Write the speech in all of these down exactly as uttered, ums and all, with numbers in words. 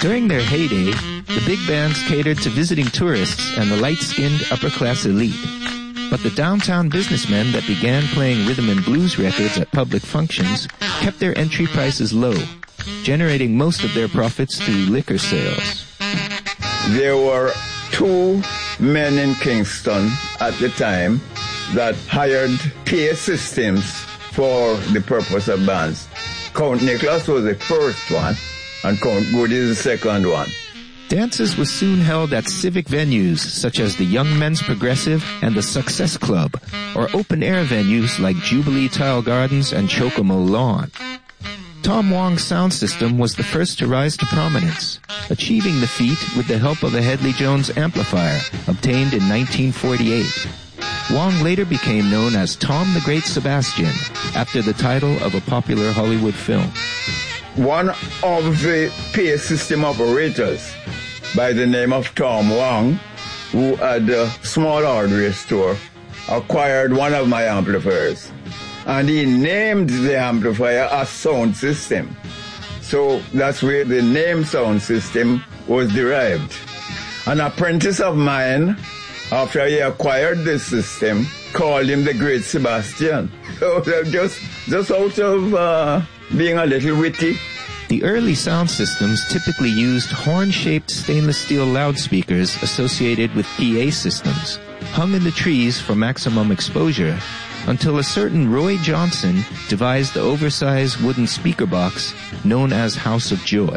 During their heyday, the big bands catered to visiting tourists and the light-skinned upper-class elite. But the downtown businessmen that began playing rhythm and blues records at public functions kept their entry prices low, generating most of their profits through liquor sales. There were two men in Kingston at the time that hired P A systems for the purpose of bands. Count Nicholas was the first one, and Count Goody is the second one. Dances were soon held at civic venues such as the Young Men's Progressive and the Success Club, or open-air venues like Jubilee Tile Gardens and Chocomo Lawn. Tom Wong's sound system was the first to rise to prominence, achieving the feat with the help of a Hedley Jones amplifier, obtained in nineteen forty-eight. Wong later became known as Tom the Great Sebastian, after the title of a popular Hollywood film. One of the P A system operators by the name of Tom Wong, who had a small hardware store, acquired one of my amplifiers. And he named the amplifier a sound system. So that's where the name sound system was derived. An apprentice of mine, after he acquired this system, called him the Great Sebastian. So just, just out of uh, being a little witty. The early sound systems typically used horn-shaped stainless steel loudspeakers associated with P A systems, hung in the trees for maximum exposure, until a certain Roy Johnson devised the oversized wooden speaker box known as House of Joy.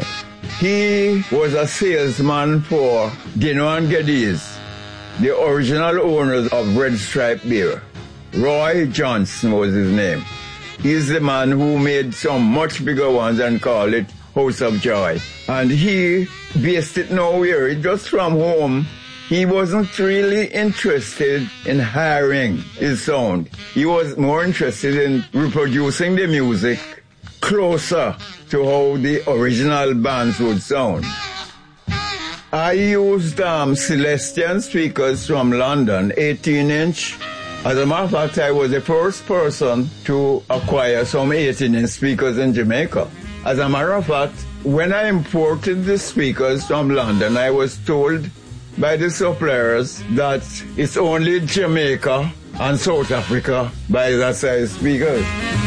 He was a salesman for Dino and Geddes, the original owners of Red Stripe Beer. Roy Johnson was his name. He's the man who made some much bigger ones and called it House of Joy. And he based it nowhere, just from home. He wasn't really interested in hiring his sound. He was more interested in reproducing the music closer to how the original bands would sound. I used um, Celestion speakers from London, eighteen inch. As a matter of fact, I was the first person to acquire some eighteen inch speakers in Jamaica. As a matter of fact, when I imported the speakers from London, I was told by the suppliers that it's only Jamaica and South Africa buy that size speakers.